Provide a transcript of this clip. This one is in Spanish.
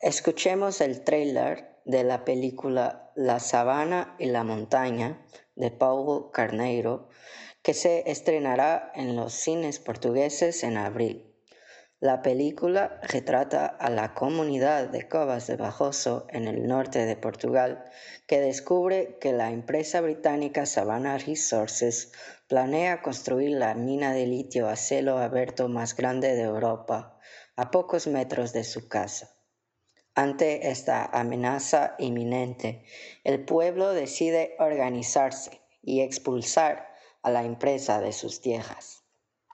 Escuchemos el tráiler de la película La sabana y la montaña de Paulo Carneiro, que se estrenará en los cines portugueses en abril. La película retrata a la comunidad de Covas de Barroso en el norte de Portugal, que descubre que la empresa británica Savannah Resources planea construir la mina de litio a cielo abierto más grande de Europa, a pocos metros de su casa. Ante esta amenaza inminente, el pueblo decide organizarse y expulsar a la empresa de sus tierras.